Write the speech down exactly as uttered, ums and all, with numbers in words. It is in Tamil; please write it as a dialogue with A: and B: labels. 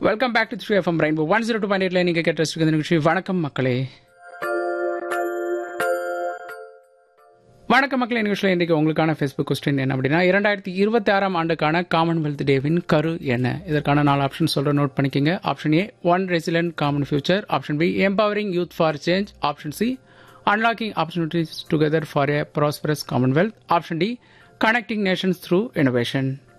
A: Welcome back to three FM rainbow one zero two point எயிட்ல நீங்க கேட்ட ரசிக்கிற நிகழ்ச்சி வணக்கம் மக்களே. வணக்கம் மக்களே நிகழ்ச்சியில் இன்றைக்கு உங்களுக்கான ஃபேஸ்புக் கொஸ்டின் என்ன அப்படின்னா, இரண்டாயிரத்தி இருபத்தி ஆறாம் ஆண்டுக்கான காமன்வெல்த் டேவின் கரு என்ன? இதற்கான நாலு ஆப்ஷன் சொல்ற நோட் பண்ணிக்கோங்க. Option A one ரெசிலென்ட் common future, option B empowering youth for change, option C unlocking opportunities together for a prosperous Commonwealth, option D connecting Nations through innovation.